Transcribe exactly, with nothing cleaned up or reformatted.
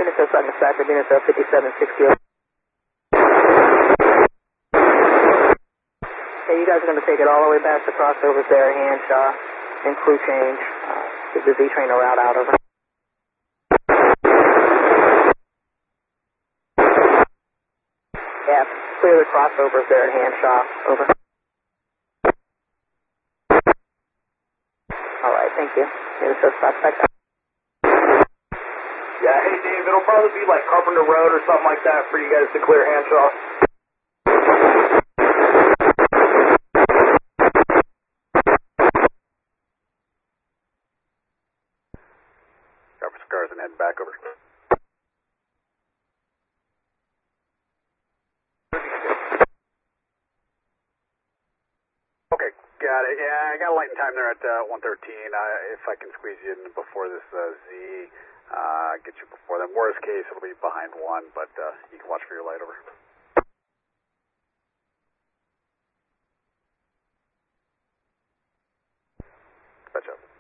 Venus Sun Dispatcher, Venus fifty-seven sixty. Okay, you guys are going to take it all the way back to crossovers there, Hanshaw, and crew change. Uh, give the Z-train a route out, over. Yeah, clear the crossovers there at Hanshaw, over. Alright, thank you. Venus Suspect. Yeah, hey Dave, it'll probably be like Carpenter Road or something like that for you guys to clear Hanshaw. Cover some cars and heading back over. Okay, got it. Yeah, I got a light in time there at uh, one thirteen. Uh, if I can squeeze you in before this uh, Z. Uh, get you before them. Worst case, it'll be behind one, but uh, you can watch for your light, over. Catch up.